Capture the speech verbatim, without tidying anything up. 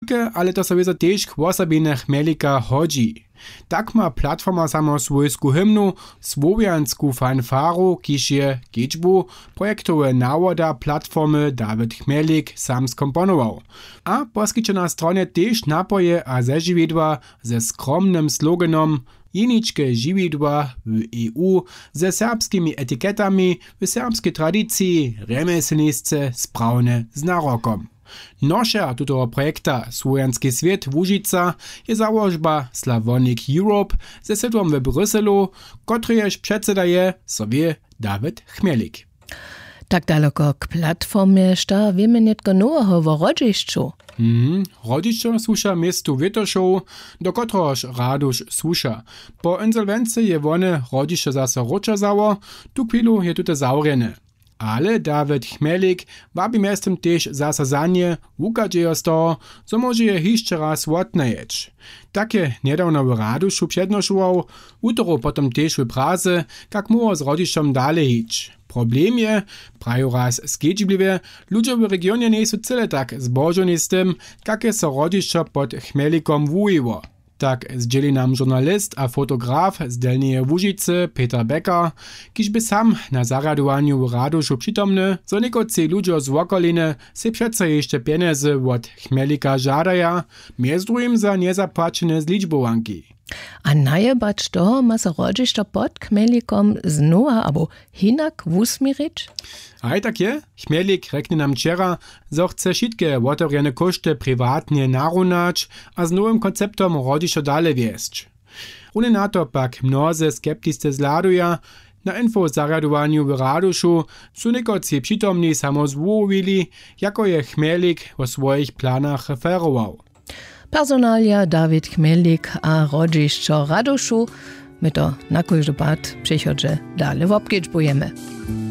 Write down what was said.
wulke, ale to sobie też k osobine chmielika hodzi. Tak ma platforma samo swojsku hymnu, słowiansku fanfaru, kiż je kiczbu, projektowe nawoda platformy Dawid Chmielik sam skomponował. A poskycze na stronie też napoje a zežiwiedła ze skromnym sloganom Jeničke žividła w E U ze serbskimi etykietami w serbskiej tradycji remeselnictce sprawne z narokom. Nosza tutego projekta Słowianski Świat Łužica je założba Slavonic Europe ze siedlom w Bryselu, kotryjeż przedsedaje sobie Dawid Chmielik. Tak daleko k platformie šta wiemy netko nowego w rodziszczu. Mhm, rodzišćo słuša miestu Wietošov, do kotrož raduš słuša. Po insolvencji je wone rodzišćo zase ročazało, tu chwilu je tute zaurjene. Ale Dawid Chmielik wabi miestem też zase za nie, ukađejo z toho, so może je hišće raz wotnajeć. Takie niedawno w Radušu přednošoval, utoro potom też w Praze, kak mu z rodzišćom dalej hić. Problem je, prajo raz skedžibliwe, ludzie w regionie nie są cyle tak zbożeni z tym, jakie so rodzišćo pod Chmielikom wujiło. Tak zdzieli nam journalist a fotograf z Delnieje Łužice Peter Becker, kiż by sam na zaradowaniu w Radušu przytomny, zo niekocy ludzie z okoliny se przece jeszcze pieniędzy od Chmielika żadaja, między drugim za niezapłacone zliczbowanki. A najebacz toho ma se rodzišćo pod Chmielikom znowa abo hinak wusmirić? A tak je, Chmielik rekne nam wczera, zo chce wszystkie otewrjene koszty prywatnie narunać, a z nowym konceptom rodzišćo dalej wieść. One na to pak mnoze skeptisce zladuja, na info o zaradowaniu w Radušu su niekocy przytomni samo zwołowili, jako je Chmielik o swoich planach referował. Personalia Dawid Chmielik a rodzišćo Radušu, my to na kójże pat przychodzi dalej w obkieczbujemy.